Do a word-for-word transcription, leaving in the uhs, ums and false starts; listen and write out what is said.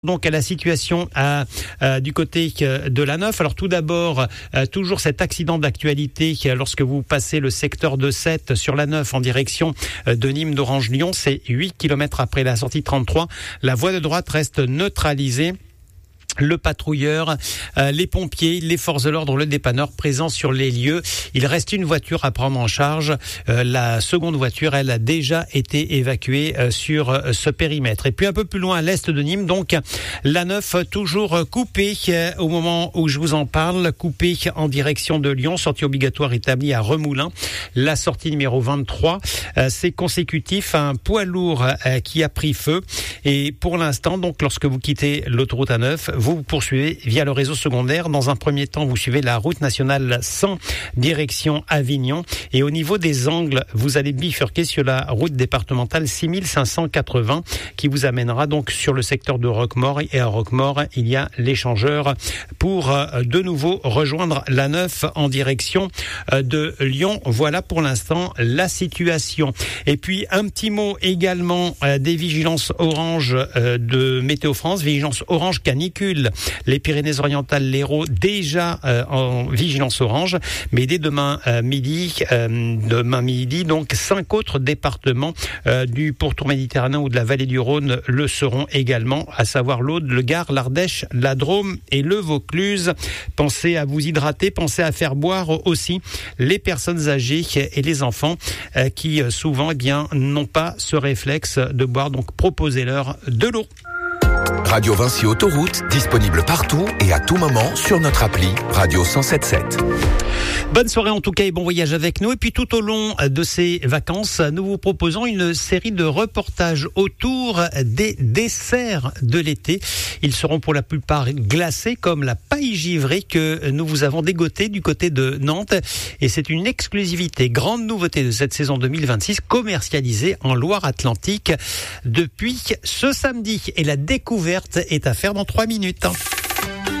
Donc à la situation à, à, du côté de la Neuf. Alors tout d'abord, euh, toujours cet accident d'actualité lorsque vous passez le secteur de sept sur la Neuf en direction de Nîmes d'Orange-Lyon. C'est huit kilomètres après la sortie trente-trois. La voie de droite reste neutralisée. Le patrouilleur, euh, les pompiers, les forces de l'ordre, le dépanneur présents sur les lieux. Il reste une voiture à prendre en charge. Euh, la seconde voiture, elle a déjà été évacuée euh, sur euh, ce périmètre. Et puis un peu plus loin à l'est de Nîmes, donc la Neuf toujours coupée euh, au moment où je vous en parle, coupée en direction de Lyon, sortie obligatoire établie à Remoulins. La sortie numéro vingt-trois, euh, c'est consécutif à un poids lourd euh, qui a pris feu. Et pour l'instant, donc lorsque vous quittez l'autoroute A neuf, vous vous poursuivez via le réseau secondaire. Dans un premier temps, vous suivez la route nationale cent, direction Avignon. Et au niveau des angles, vous allez bifurquer sur la route départementale six mille cinq cent quatre-vingts qui vous amènera donc sur le secteur de Roquemaure. Et à Roquemaure, il y a l'échangeur pour euh, de nouveau rejoindre la Neuf en direction euh, de Lyon. Voilà pour l'instant la situation. Et puis un petit mot également euh, des vigilances orange euh, de Météo France, vigilance orange canicule. Les Pyrénées-Orientales, l'Hérault, déjà euh, en vigilance orange, mais dès demain euh, midi, euh, demain midi, donc cinq autres départements euh, du pourtour méditerranéen ou de la vallée du Rhône le seront également, à savoir l'Aude, le Gard, l'Ardèche, la Drôme et le Vaucluse. Pensez à vous hydrater, pensez à faire boire aussi les personnes âgées et les enfants euh, qui souvent eh bien n'ont pas ce réflexe de boire, donc proposez-leur de l'eau. Radio Vinci Autoroute, disponible partout et à tout moment sur notre appli Radio cent sept sept. Bonne soirée en tout cas et bon voyage avec nous. Et puis tout au long de ces vacances, nous vous proposons une série de reportages autour des desserts de l'été. Ils seront pour la plupart glacés comme la paille givrée que nous vous avons dégotée du côté de Nantes. Et c'est une exclusivité, grande nouveauté de cette saison deux mille vingt-six, commercialisée en Loire-Atlantique depuis ce samedi. Et la découverte est à faire dans trois minutes.